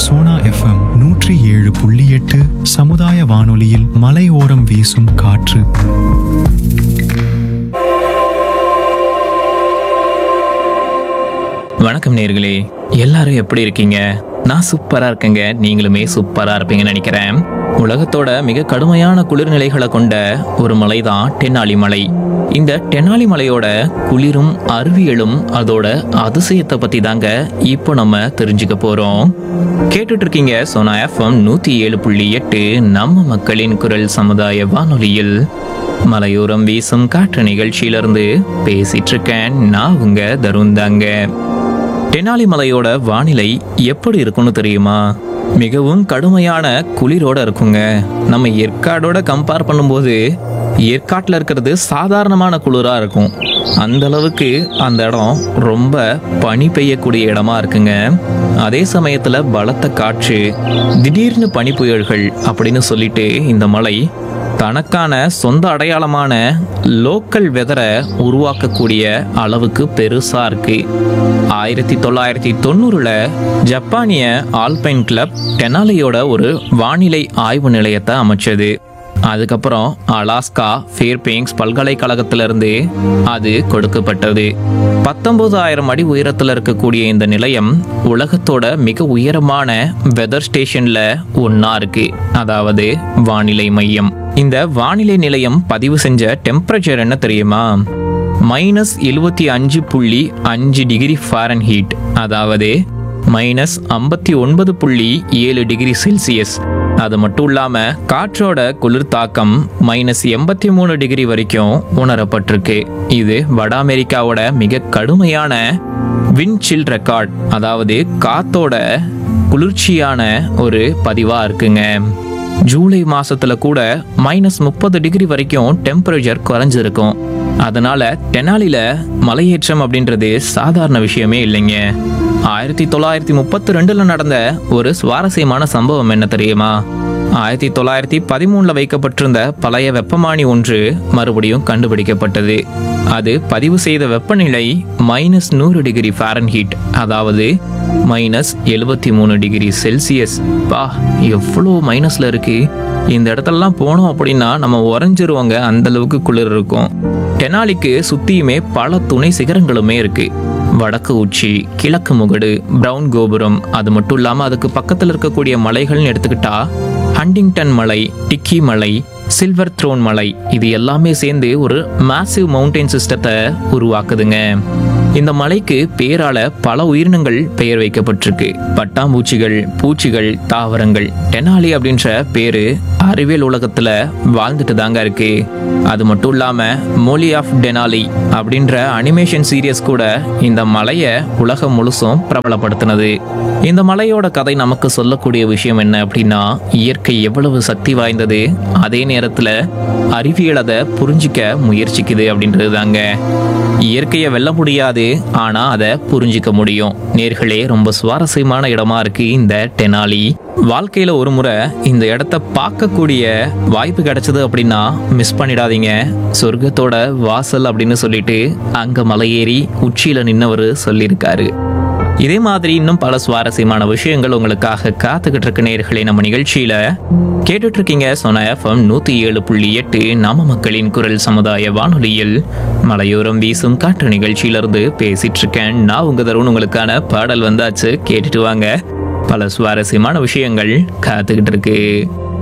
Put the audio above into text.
Sona FM 107.8 சமுதாய வானொலியில் மலையோரம் வீசும் காற்று. வணக்கம் நேயர்களே, எல்லாரும் எப்படி இருக்கீங்க? நான் சூப்பரா இருக்கேங்க. நீங்களுமே சூப்பரா இருப்பீங்கன்னு நினைக்கிறேன். உலகத்தோட மிக கடுமையான குளிர்நிலைகளை கொண்ட ஒரு மலை தான் டெனாலி மலை. இந்த டெனாலி மலையோட குளிரும் அறிவியலும் அதோட அதிசயத்தை பத்தி தாங்க இப்போ நம்ம தெரிஞ்சுக்க போறோம். கேட்டுட்டு இருக்கீங்க சோனா எஃப்எம் 107.8 நம்ம மக்களின் குரல் சமுதாய வானொலியில் மலையோரம் வீசும் காற்று நிகழ்ச்சியிலிருந்து பேசிட்டு இருக்கேன். நான் உங்க தருண் தாங்க. டெனாலி மலையோட வானிலை எப்படி இருக்குன்னு தெரியுமா? மிகவும் கடுமையான குளிரோட இருக்குங்க. நம்ம ஏற்காடோட கம்பேர் பண்ணும்போது ஏற்காட்டில் இருக்கிறது சாதாரணமான குளிராக இருக்கும். அந்த அளவுக்கு அந்த இடம் ரொம்ப பனி பெய்யக்கூடிய இடமா இருக்குங்க. அதே சமயத்தில் பலத்த காற்று, திடீர்னு பனி புயல்கள் அப்படின்னு சொல்லிட்டு இந்த மலை தனக்கான சொந்த அடையாளமான லோக்கல் வெதரை உருவாக்கக்கூடிய அளவுக்கு பெருசா இருக்கு. 1990ல் ஜப்பானிய ஆல்பைன் கிளப் டெனாலியோட ஒரு வானிலை ஆய்வு நிலையத்தை அமைச்சது. அதுக்கப்புறம் அலாஸ்கா ஃபேர்பேங்க்ஸ் பல்கலைக்கழகத்திலிருந்து அது கொடுக்கப்பட்டது. 19,000 அடி உயரத்தில் இருக்கக்கூடிய இந்த நிலையம் உலகத்தோட மிக உயரமான வெதர் ஸ்டேஷன்ல ஒன்னா இருக்கு, அதாவது வானிலை மையம். இந்த வானிலை நிலையம் பதிவு செஞ்ச டெம்பரேச்சர் என்ன தெரியுமா? -75.5 டிகிரி ஃபாரன்ஹீட், அதாவது -59.7 டிகிரி செல்சியஸ். அது மட்டும் இல்லாம காற்றோட குளிர் தாக்கம் -83 டிகிரி வரைக்கும் உணரப்பட்டிருக்கு. இது வட அமெரிக்காவோட மிக கடுமையான விண்ட்சில் ரெக்கார்ட், அதாவது காத்தோட குளிர்ச்சியான ஒரு பதிவா இருக்குங்க. ஜூலை மாசத்துல கூட -30 டிகிரி வரைக்கும் டெம்பரேச்சர் குறைஞ்சிருக்கும். அதனால டெனாலில மலையேற்றம் அப்படின்றது சாதாரண விஷயமே இல்லைங்க. 1932ல் நடந்த ஒரு சுவாரஸ்யமான சம்பவம் என்ன தெரியுமா? 1913ல் வைக்கப்பட்டிருந்த பழைய வெப்பமானி ஒன்று மறுபடியும் கண்டுபிடிக்கப்பட்டது. அது பதிவு செய்த வெப்பநிலை -100 டிகிரி ஃபாரன்ஹீட், அதாவது -73 டிகிரி செல்சியஸ். பா, எவ்வளோ மைனஸ்ல இருக்கு! இந்த இடத்துலலாம் போனோம் அப்படின்னா நம்ம உறைஞ்சிருவாங்க, அந்த அளவுக்கு குளிர் இருக்கும். டெனாலிக்கு சுத்தியுமே பல துணை சிகரங்களுமே இருக்கு. வடக்கு உச்சி, கிழக்கு முகடு, பிரவுன் கோபுரம், அது மட்டும் இல்லாம அதுக்கு பக்கத்தில் இருக்கக்கூடிய மலைகள்னு எடுத்துக்கிட்டா ஹண்டிங்டன் மலை, டிக்கி மலை, சில்வர் த்ரோன் மலை, இது எல்லாமே சேர்ந்து ஒரு மேசிவ் மவுண்டைன் சிஸ்டத்தை உருவாக்குதுங்க. இந்த மலைக்கு பேரால பல உயிரினங்கள் பெயர் வைக்கப்பட்டிருக்கு. பட்டாம்பூச்சிகள், பூச்சிகள், தாவரங்கள். டெனாலி அப்படின்ற பேரு அறிவியல் உலகத்துல வாழ்ந்துட்டு தாங்க இருக்கு. அது மட்டும் இல்லாம மோலி ஆஃப் டெனாலி அப்படின்ற அனிமேஷன் சீரியஸ் கூட இந்த மலையை உலகம் முழுசும் பிரபலப்படுத்தினது. இந்த மலையோட கதை நமக்கு சொல்லக்கூடிய விஷயம் என்ன அப்படின்னா, இயற்கை எவ்வளவு சக்தி வாய்ந்தது, அதே நேரத்துல அறிவியல் அதை புரிஞ்சிக்க முயற்சிக்குது அப்படின்றது தாங்க. இயற்கையை வெல்ல முடியாது, ஆனா அதை புரிஞ்சிக்க முடியும். நேர்களே, ரொம்ப சுவாரஸ்யமான இடமா இருக்கு இந்த டெனாலி. வாழ்க்கையில ஒரு முறை இந்த இடத்த பார்க்கக்கூடிய வாய்ப்பு கிடைச்சது அப்படின்னா மிஸ் பண்ணிடாதீங்க. சொர்க்கத்தோட வாசல் அப்படின்னு சொல்லிட்டு அங்க மலையேறி உச்சியில நின்னவர் சொல்லியிருக்காரு. இதே மாதிரி இன்னும் பல சுவாரஸ்யமான விஷயங்கள் உங்களுக்காக காத்துக்கிட்டு இருக்க நேர்களே. நம்ம நிகழ்ச்சியில கேட்டுட்டு இருக்கீங்க சோனா எஃப்எம் 107.8 நம்ம மக்களின் குரல் சமுதாய வானொலியில் மலையோரம் வீசும் காற்று நிகழ்ச்சியிலிருந்து பேசிட்டு இருக்கேன். நான் உங்க தருண். உங்களுக்கான பாடல் வந்தாச்சு, கேட்டுட்டு வாங்க. பல சுவாரஸ்யமான விஷயங்கள் காத்துக்கிட்டு இருக்கு.